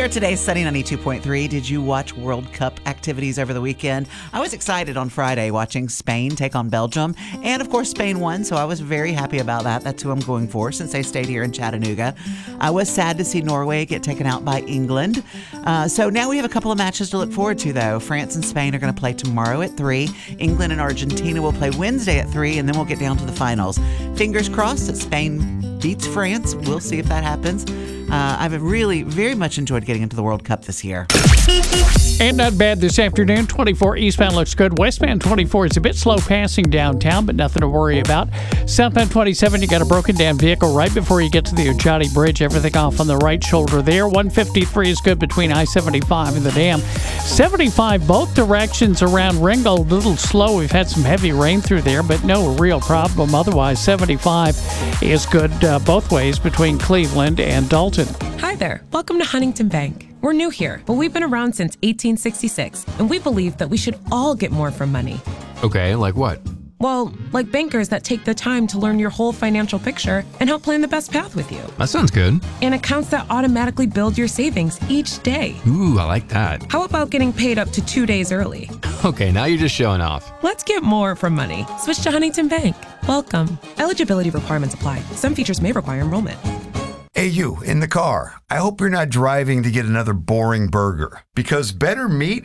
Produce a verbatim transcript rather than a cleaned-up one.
there today, Sunny ninety-two point three. Did you watch World Cup activities over the weekend? I was excited on Friday watching Spain take on Belgium. And of course, Spain won, so I was very happy about that. That's who I'm going for since they stayed here in Chattanooga. I was sad to see Norway get taken out by England. Uh, so now we have a couple of matches to look forward to, though. France and Spain are going to play tomorrow at three. England and Argentina will play Wednesday at three, and then we'll get down to the finals. Fingers crossed that Spain beats France. We'll see if that happens. Uh, I've really very much enjoyed getting into the World Cup this year. And not bad this afternoon. twenty-four eastbound looks good. Westbound twenty-four is a bit slow passing downtown, but nothing to worry about. Southbound twenty-seven, you got a broken down vehicle right before you get to the Ojati Bridge. Everything off on the right shoulder there. one fifty-three is good between I seventy-five and the dam. seventy-five, both directions around Ringgold. A little slow. We've had some heavy rain through there, but no real problem. Otherwise, seventy-five is good uh, both ways between Cleveland and Dalton. Hi there. Welcome to Huntington Bank. We're new here, but we've been around since eighteen sixty-six, and we believe that we should all get more from money. Okay, like what? Well, like bankers that take the time to learn your whole financial picture and help plan the best path with you. That sounds good. And accounts that automatically build your savings each day. Ooh, I like that. How about getting paid up to two days early? Okay, now you're just showing off. Let's get more from money. Switch to Huntington Bank. Welcome. Eligibility requirements apply. Some features may require enrollment. Hey, you, in the car. I hope you're not driving to get another boring burger, because better meat